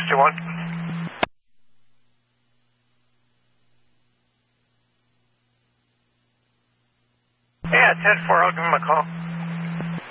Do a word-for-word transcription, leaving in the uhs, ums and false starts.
fifty-one. Yeah, ten four, I'll give him a call.